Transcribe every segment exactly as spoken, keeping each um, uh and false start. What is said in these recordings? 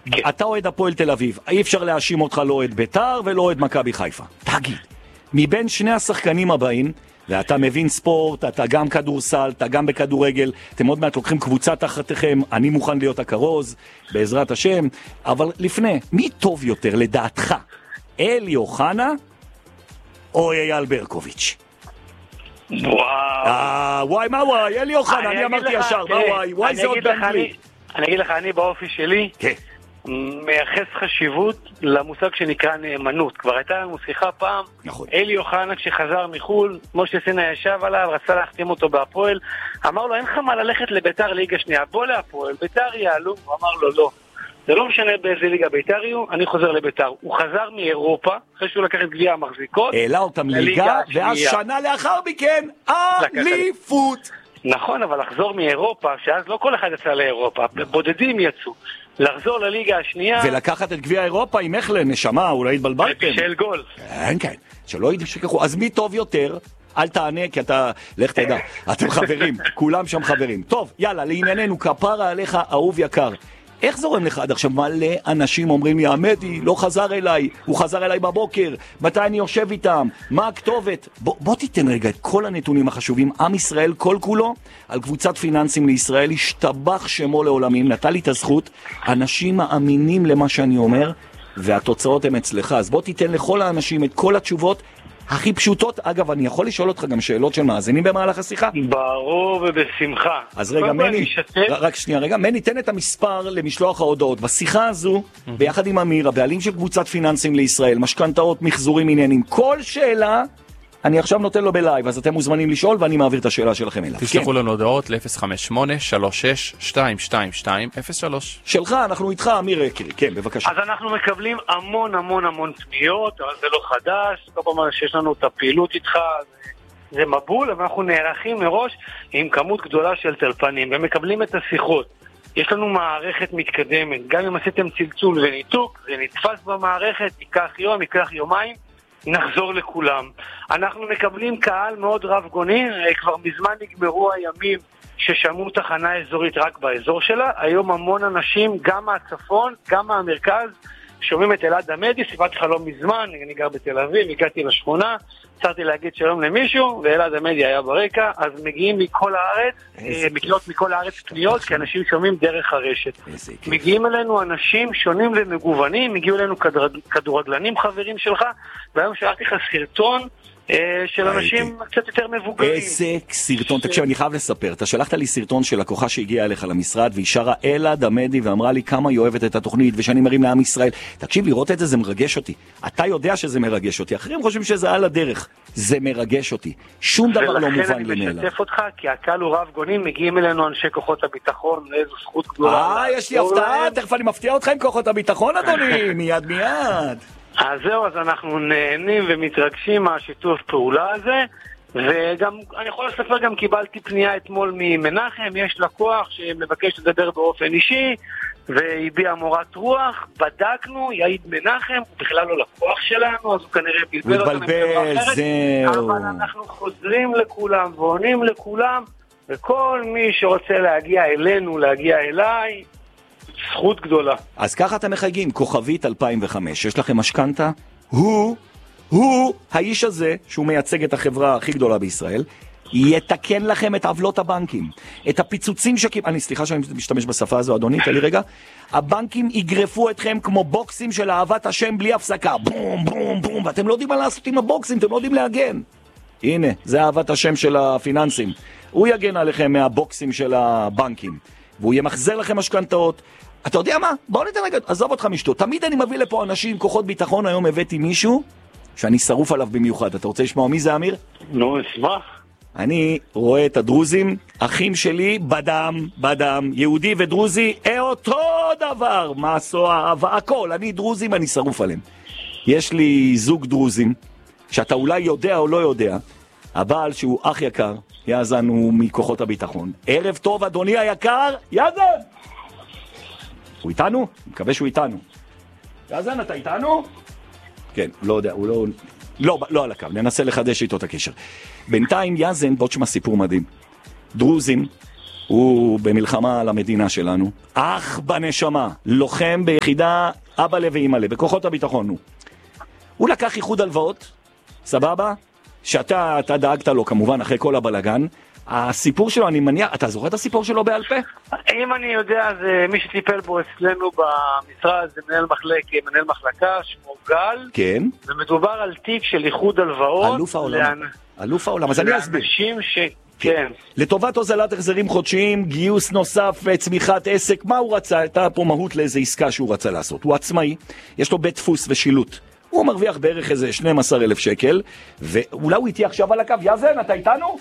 כן. אתה אוהד הפועל תל אביב, אי אפשר להאשים אותך לא אוהד ביתר ולא אוהד מכבי חיפה. תגיד, מבין שני השחקנים הבאים, ואתה מבין ספורט, אתה גם כדורסל, אתה גם בכדורגל, אתם עוד מעט לוקחים קבוצה תחתיכם, אני מוכן להיות הכרוז, בעזרת השם, אבל לפני, מי טוב יותר לדעתך? אלי אוחנה או אייל ברקוביץ'? וואו. אה, וואי, מה וואי? אלי אוחנה, אני אמרתי ישר, מה וואי? וואי זה עוד באנגלית. אני אגיד לך, אני באופי שלי, כן. מייחס חשיבות למושג שנקרא נאמנות. כבר הייתה לנו שיחה פעם, נכון. אלי אוחנה כשחזר מחול, משה סינה ישב עליו, רצה להחתים אותו בהפועל, אמר לו, אין לך מה ללכת לביתר ליגה שנייה, בוא להפועל, ביתר יעלו, הוא אמר לו לא. זה לא משנה באיזה ליגה ביתר יהיו, אני חוזר לביתר. הוא חזר מאירופה, אחרי שהוא לקח את גביע המחזיקות, העלה אותם ליגה, ואז שנה לאחר מכן, אליפות. נכון, אבל לחזור מאירופה, שאז לא כל אחד יצא לאירופה, בודדים יצאו. לחזור לליגה השנייה... ולקחת את גביע אירופה עם מחלה, נשמה, אולי התבלבלתם. של גול. כן, כן, שלא ישכחו. אז מי טוב יותר? אל תענה, כי אתה... לך תדע, אתם חברים, כולם שם חברים. טוב, יאללה, לענייננו, כפרה עליך, אהוב יקר. איך זורם לך עד עכשיו? מלא אנשים אומרים לי, עמדי, לא חזר אליי, הוא חזר אליי בבוקר, מתי אני יושב איתם, מה הכתובת? בוא, בוא תיתן רגע את כל הנתונים החשובים. עם ישראל כל כולו על קבוצת פיננסים לישראל, השתבח שמו לעולמים, נתן לי את הזכות, אנשים מאמינים למה שאני אומר, והתוצאות הן אצלך. אז בוא תיתן לכל האנשים את כל התשובות הכי פשוטות. אגב, אני יכול לשאול אותך גם שאלות של מאזינים במהלך השיחה? ברור ובשמחה. אז רגע, מני, רק שנייה, רגע, מני, תן את המספר למשלוח ההודעות. בשיחה הזו, ביחד עם אמיר, הבעלים של קבוצת פיננסים לישראל, משכנתאות, מחזורים, עניינים, כל שאלה, אני עכשיו נותן לו בלייב, אז אתם מוזמנים לשאול, ואני מעביר את השאלה שלכם אליו. תשלחו לנו הודעות ל-אפס חמש שמונה שלוש שש שתיים שתיים שתיים אפס שלוש. שלך, אנחנו איתך, אמיר יקרי. כן, בבקשה. אז אנחנו מקבלים המון המון המון פניות, אבל זה לא חדש, כל פעם שיש לנו את הפעילות איתך, זה, זה מבול, אבל אנחנו נערכים מראש עם כמות גדולה של טלפנים, ומקבלים את השיחות. יש לנו מערכת מתקדמת, גם אם עשיתם צלצול וניתוק, זה נתפס במערכת, ייקח יום, ייקח יומיים, נחזור לכולם. אנחנו מקבלים קהל מאוד רב גוני, כבר מזמן נגמרו הימים ששמעו תחנה אזורית רק באזור שלה, היום המון אנשים, גם מהצפון, גם מהמרכז, שומעים את אלעד עמדי, סיפרתי לך לא מזמן, אני גר בתל אביב, הגעתי לשכונה, הצעתי להגיד שלום למישהו, ואלעד עמדי היה ברקע, אז מגיעים מכל הארץ, מגיעות מכל הארץ פניות, כי אנשים שומעים דרך הרשת. מגיעים אלינו אנשים שונים ומגוונים, מגיעו אלינו כדורגלנים חברים שלך, והיום שלחתי לך סרטון, של אנשים קצת יותר מבוגרים. איזה סרטון, תקשיב, אני חייב לספר, אתה שלחת לי סרטון של לקוחה שהגיעה אליך למשרד והיא שרה אלעד עמדי ואמרה לי כמה היא אוהבת את התוכנית ושאני מרים לעם ישראל. תקשיב, לראות את זה זה מרגש אותי. אתה יודע שזה מרגש אותי, אחרים חושבים שזה על הדרך. זה מרגש אותי, שום דבר לא מובן לי מאליו. ולכן אני משתף אותך, כי הקהל הוא רב גונים, מגיעים אלינו אנשי כוחות הביטחון, לאיזו זכות גדולה. אה, יש לי הפתעה, תכף אני מפתיע אותך עם כוחות הביטחון, אדוני, מיד מיד. אז זהו, אז אנחנו נהנים ומתרגשים מהשיתוף פעולה הזה, וגם, אני יכול לספר, גם קיבלתי פנייה אתמול ממנחם, יש לקוח שמבקש לדבר באופן אישי, והביע מורת רוח, בדקנו, יעיד מנחם, הוא בכלל לא לקוח שלנו, אז הוא כנראה בלבל אותנו. מתבלבל, זהו. אבל אנחנו חוזרים לכולם ועונים לכולם, וכל מי שרוצה להגיע אלינו, להגיע אליי, זכות גדולה. אז ככה אתם מחייגים, כוכבית אלפיים וחמש, יש לכם משכנתה, הוא, הוא, האיש הזה, שהוא מייצג את החברה הכי גדולה בישראל, יתקן לכם את עוולות הבנקים, את הפיצוצים שקיב... אני סליחה שאני משתמש בשפה הזו, אדוני, תן לי רגע. הבנקים יגרפו אתכם כמו בוקסים של אהבת השם בלי הפסקה, בום, בום, בום, ואתם לא יודעים מה לעשות עם הבוקסים, אתם לא יודעים להגן. הנה, זה אהבת השם של הפיננסים. הוא יגן עליכם מהבוקסים של הבנקים, והוא ימחזר לכם משכנתאות. אתה יודע מה? בואו ניתן רגע, עזוב אותך משתות. תמיד אני מביא לפה אנשים, כוחות ביטחון, היום הבאתי מישהו שאני שרוף עליו במיוחד. אתה רוצה לשמוע מי זה, אמיר? נו, אשמח. אני רואה את הדרוזים, אחים שלי, בדם, בדם, יהודי ודרוזי, אותו דבר, מסוע, הכל, אני דרוזים, אני שרוף עליהם. יש לי זוג דרוזים, שאתה אולי יודע או לא יודע, הבעל שהוא אח יקר, יאזן הוא מכוחות הביטחון. ערב טוב, אדוני היקר, יאזן! הוא איתנו? אני מקווה שהוא איתנו. יאזן, אתה איתנו? כן, לא יודע, הוא לא... לא, לא על הקו, ננסה לחדש איתו את הקשר. בינתיים יאזן, בוא תשמע סיפור מדהים. דרוזים הוא במלחמה על המדינה שלנו, אח בנשמה, לוחם ביחידה אבא לב ואמא לב, בכוחות הביטחון הוא. הוא לקח איחוד הלוואות, סבבה? שאתה אתה דאגת לו כמובן אחרי כל הבלגן. הסיפור שלו, אני מניח, אתה זוכר את הסיפור שלו בעל פה? אם אני יודע, זה מי שטיפל בו אצלנו במשרד, זה מנהל מחלק, מנהל מחלקה, שמו גל. כן. ומדובר על תיק של איחוד הלוואות. אלוף העולם. אלוף העולם, אז אני אסביר. לאנשים ש... כן. לטובת הוזלת החזרים חודשיים, גיוס נוסף וצמיחת עסק, מה הוא רצה? הייתה פה מהות לאיזו עסקה שהוא רצה לעשות. הוא עצמאי, יש לו בית דפוס ושילוט. הוא מרוויח בערך איזה שנים עשר אלף שקל, ואולי הוא איתי עכשיו על הקו. יאזן, אתה איתנו?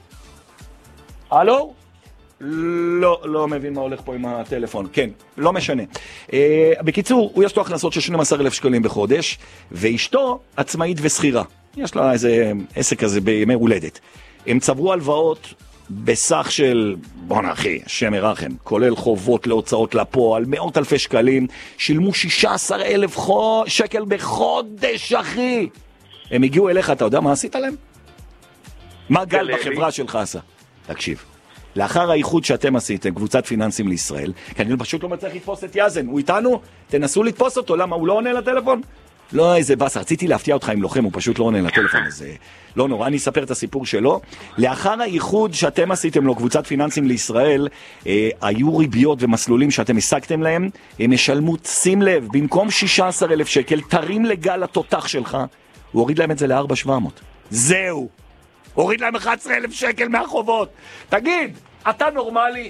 הלו? לא, לא מבין מה הולך פה עם הטלפון. כן, לא משנה. Uh, בקיצור, הוא יש לו הכנסות של שנים עשר אלף שקלים בחודש, ואשתו עצמאית וסחירה. יש לה איזה עסק כזה בימי הולדת. הם צברו הלוואות בסך של, בוא נאחי, שם ירחם, כולל חובות להוצאות לפועל, מאות אלפי שקלים, שילמו שישה עשר אלף שקל בחודש, אחי. הם הגיעו אליך, אתה יודע מה עשית להם? מה גל בחברה שלך עשה? תקשיב, לאחר האיחוד שאתם עשיתם, קבוצת פיננסים לישראל, כי אני פשוט לא מצליח לתפוס את יאזן, הוא איתנו? תנסו לתפוס אותו, למה? הוא לא עונה לטלפון? לא, איזה בסה, רציתי להפתיע אותך עם לוחם, הוא פשוט לא עונה לטלפון הזה. לא נורא, אני אספר את הסיפור שלו. לאחר האיחוד שאתם עשיתם לו, קבוצת פיננסים לישראל, אה, היו ריביות ומסלולים שאתם השגתם להם, הם ישלמו, שים לב, במקום שישה עשר אלף שקל, תרים לגל התותח שלך, הוא הוריד להם את זה ל-ארבע אלף שבע מאות. זהו! הוריד להם אחד עשר אלף שקל מהחובות. תגיד, אתה נורמלי?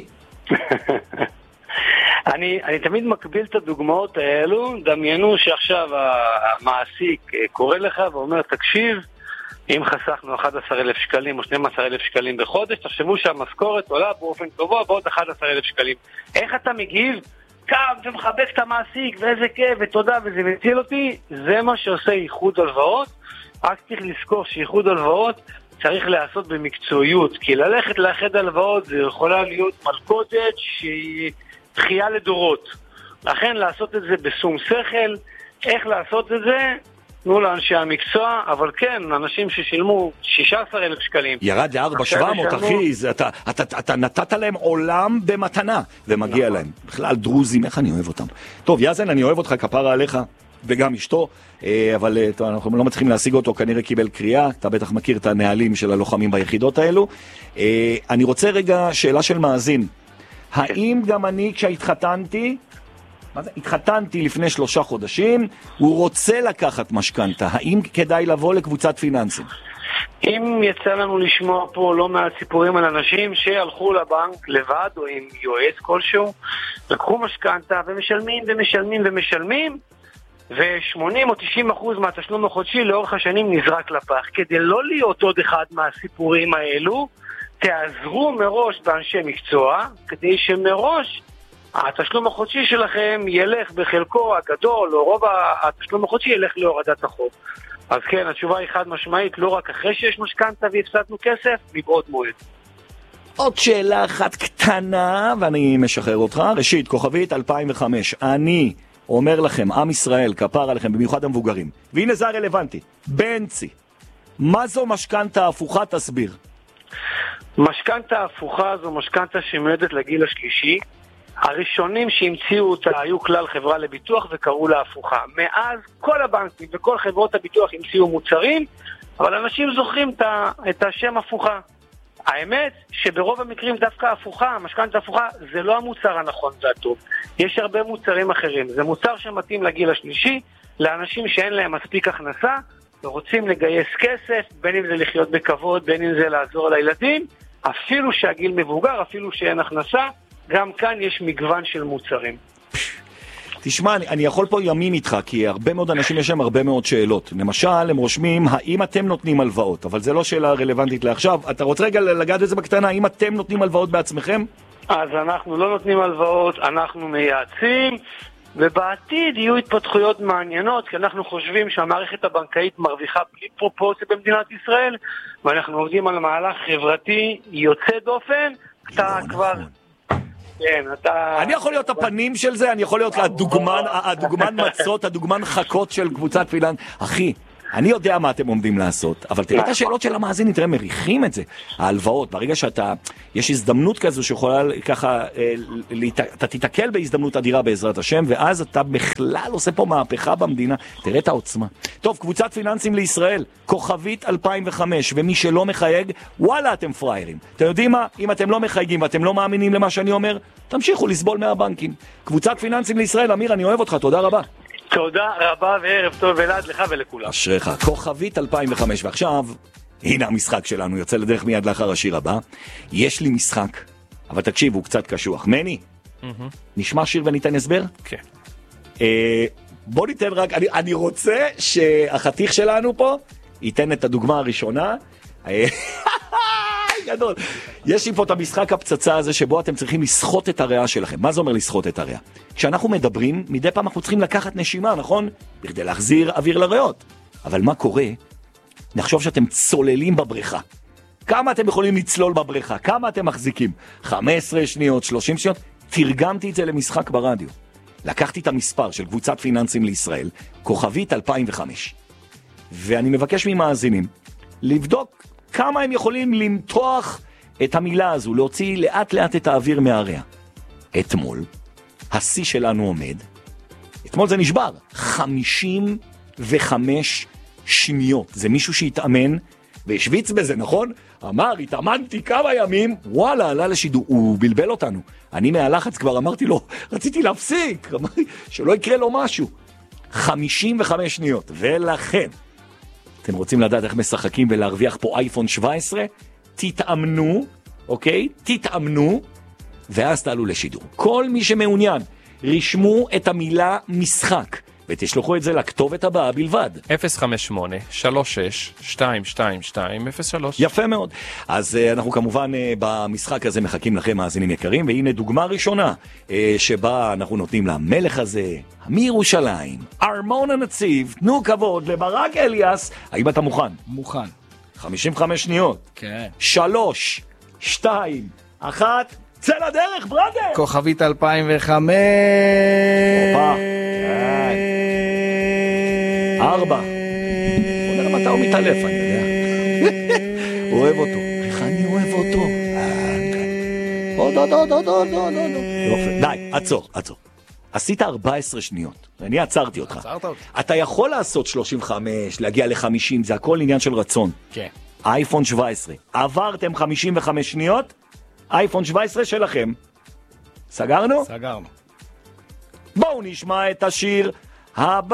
אני, אני תמיד מקביל את הדוגמאות האלו. דמיינו שעכשיו המעסיק קורא לך ואומר, תקשיב, אם חסכנו אחד עשר אלף שקלים או שנים עשר אלף שקלים בחודש, תחשבו שהמשכורת עולה באופן קבוע בעוד אחד עשר אלף שקלים. איך אתה מגיב? קם ומחבק את המעסיק, ואיזה כיף ותודה, וזה מציל אותי. זה מה שעושה איחוד הלוואות. רק צריך לזכור שאיחוד הלוואות צריך לעשות במקצועיות, כי ללכת לאחד הלוואות זה יכולה להיות מלכודת שהיא דחייה לדורות. לכן לעשות את זה בשום שכל. איך לעשות את זה? תנו לאנשי המקצוע, אבל כן, אנשים ששילמו שישה עשר אלף שקלים. ירד ל-ארבע אלף שבע מאות, אחי, זה, אתה, אתה, אתה, אתה נתת להם עולם במתנה, ומגיע נכון. להם. בכלל דרוזים, איך אני אוהב אותם. טוב, יאזן, אני אוהב אותך, כפרה עליך, וגם אשתו, אבל טוב, אנחנו לא מצליחים להשיג אותו, כנראה קיבל קריאה, אתה בטח מכיר את הנהלים של הלוחמים ביחידות האלו. אני רוצה רגע שאלה של מאזין. האם גם אני כשהתחתנתי, מה זה? התחתנתי לפני שלושה חודשים, הוא רוצה לקחת משכנתה, האם כדאי לבוא לקבוצת פיננסים? אם יצא לנו לשמוע פה לא מעט סיפורים על אנשים שהלכו לבנק לבד או עם יועץ כלשהו, לקחו משכנתה ומשלמים ומשלמים ומשלמים, ו-שמונים או תשעים אחוז מהתשלום החודשי לאורך השנים נזרק לפח. כדי לא להיות עוד אחד מהסיפורים האלו, תעזרו מראש באנשי מקצוע, כדי שמראש התשלום החודשי שלכם ילך בחלקו הגדול, או רוב התשלום החודשי ילך להורדת החוב. אז כן, התשובה היא חד משמעית, לא רק אחרי שיש משכנתה והפסדנו כסף, מבעוד מועד. עוד שאלה אחת קטנה, ואני משחרר אותך. ראשית, כוכבית אלפיים וחמש. אני אומר לכם, עם ישראל, כפר עליכם, במיוחד המבוגרים. והנה זה הרלוונטי. בנצי, מה זו משכנתה הפוכה? תסביר. משכנתה הפוכה זו משכנתה שמיועדת לגיל השלישי. הראשונים שהמציאו אותה היו כלל חברה לביטוח וקראו לה הפוכה. מאז כל הבנקים וכל חברות הביטוח המציאו מוצרים, אבל אנשים זוכרים את השם הפוכה. האמת שברוב המקרים דווקא הפוכה, המשכנתה הפוכה, זה לא המוצר הנכון והטוב. יש הרבה מוצרים אחרים. זה מוצר שמתאים לגיל השלישי, לאנשים שאין להם מספיק הכנסה, ורוצים לגייס כסף, בין אם זה לחיות בכבוד, בין אם זה לעזור לילדים, אפילו שהגיל מבוגר, אפילו שאין הכנסה, גם כאן יש מגוון של מוצרים. תשמע, אני, אני יכול פה ימים איתך, כי הרבה מאוד אנשים יש להם הרבה מאוד שאלות. למשל, הם רושמים, האם אתם נותנים הלוואות? אבל זה לא שאלה רלוונטית לעכשיו. אתה רוצה רגע לגעת את זה בקטנה, האם אתם נותנים הלוואות בעצמכם? אז אנחנו לא נותנים הלוואות, אנחנו מייעצים, ובעתיד יהיו התפתחויות מעניינות, כי אנחנו חושבים שהמערכת הבנקאית מרוויחה בלי פרופורציה במדינת ישראל, ואנחנו עובדים על מהלך חברתי יוצא דופן. אתה כבר... כן, אתה... אני יכול להיות הפנים של זה, אני יכול להיות הדוגמן, הדוגמן מצות, הדוגמן חכות של קבוצת פילן. אחי, אני יודע מה אתם עומדים לעשות, אבל תראה את השאלות של המאזינים, תראה, מריחים את זה. ההלוואות, ברגע שאתה, יש הזדמנות כזו שיכולה ככה, אתה תתקל בהזדמנות אדירה בעזרת השם, ואז אתה בכלל עושה פה מהפכה במדינה. תראה את העוצמה. טוב, קבוצת פיננסים לישראל, כוכבית אלפיים וחמש, ומי שלא מחייג, וואלה, אתם פריירים. אתם יודעים מה? אם אתם לא מחייגים ואתם לא מאמינים למה שאני אומר, תמשיכו לסבול מהבנקים. קבוצת פיננסים לישראל, אמיר, אני אוהב אותך, תודה רבה. תודה רבה וערב טוב אלעד לך ולכולם. אשריך, כוכבית אלפיים וחמש, ועכשיו, הנה המשחק שלנו, יוצא לדרך מיד לאחר השיר הבא. יש לי משחק, אבל תקשיב, הוא קצת קשוח. מני, נשמע שיר וניתן הסבר? כן. בוא ניתן רק, אני, אני רוצה שהחתיך שלנו פה ייתן את הדוגמה הראשונה. גדול. יש לי פה את המשחק הפצצה הזה שבו אתם צריכים לסחוט את הריאה שלכם. מה זה אומר לסחוט את הריאה? כשאנחנו מדברים, מדי פעם אנחנו צריכים לקחת נשימה, נכון? בכדי להחזיר אוויר לריאות. אבל מה קורה? נחשוב שאתם צוללים בבריכה. כמה אתם יכולים לצלול בבריכה? כמה אתם מחזיקים? חמש עשרה שניות, שלושים שניות? תרגמתי את זה למשחק ברדיו. לקחתי את המספר של קבוצת פיננסים לישראל, כוכבית אלפיים וחמש. ואני מבקש ממאזינים לבדוק כמה הם יכולים למתוח את המילה הזו, להוציא לאט לאט את האוויר מהריאה. אתמול, השיא שלנו עומד, אתמול זה נשבר, חמישים וחמש שניות. זה מישהו שהתאמן והשוויץ בזה, נכון? אמר, התאמנתי כמה ימים, וואלה, עלה לשידור, הוא בלבל אותנו. אני מהלחץ כבר אמרתי לו, רציתי להפסיק, אמרתי, שלא יקרה לו משהו. חמישים וחמש שניות, ולכן, אתם רוצים לדעת איך משחקים ולהרוויח פה אייפון שבע עשרה? תתאמנו, אוקיי? תתאמנו, ואז תעלו לשידור. כל מי שמעוניין, רשמו את המילה משחק, ותשלחו את זה לכתובת הבאה בלבד. אפס חמש שמונה שלוש שש שתיים שתיים שתיים אפס שלוש. יפה מאוד. אז uh, אנחנו כמובן uh, במשחק הזה מחכים לכם מאזינים יקרים, והנה דוגמה ראשונה uh, שבה אנחנו נותנים למלך הזה, מירושלים, ארמון הנציב, תנו כבוד לברק אליאס. האם אתה מוכן? מוכן. חמישים וחמש שניות. כן. שלוש, שתיים, אחת, צא לדרך, ברדר! כוכבית אלפיים וחמש. אופה. ארבע. בוא נראה מתי הוא מתעלף, אני יודע. אוהב אותו. איך אני אוהב אותו. עוד, עוד, עוד, עוד, עוד, עוד, עוד. די, עצור, עצור. עשית ארבע עשרה שניות. אני עצרתי אותך. עצרת אותי. אתה יכול לעשות שלושים וחמש, להגיע ל-חמישים, זה הכל עניין של רצון. כן. אייפון שבע עשרה. עברתם חמישים וחמש שניות, אייפון שבע עשרה שלכם. סגרנו? סגרנו. בואו נשמע את השיר הבא.